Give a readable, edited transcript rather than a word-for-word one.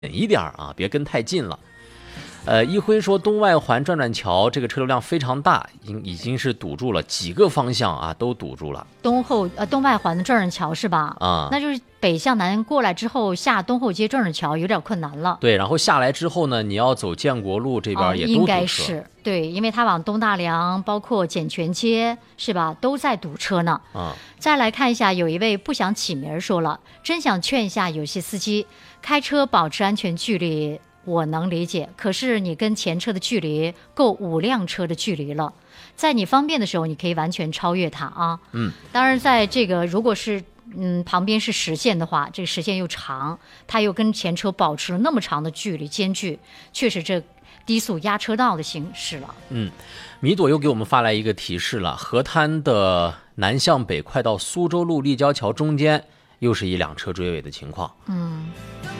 一点啊，别跟太近了。一辉说东外环转转桥这个车流量非常大，已经是堵住了几个方向啊，都堵住了。 东外环的转转桥是吧？ 啊， 那就是北向南过来之后下东后街转转桥有点困难了。 对，然后下来之后呢，你要走建国路这边也都堵车。 应该是对，因为它往东大梁，包括简泉街是吧，都在堵车呢。再来看一下，有一位不想起名说了，真想劝一下有些司机开车保持安全距离。我能理解，可是你跟前车的距离够5辆车的距离了，在你方便的时候，你可以完全超越它啊。当然，在这个如果是旁边是实线的话，这个实线又长，它又跟前车保持了那么长的距离间距，确实这低速压车道的形式了。 米朵又给我们发来一个提示了，河滩的南向北快到苏州路立交桥中间，又是一辆车追尾的情况。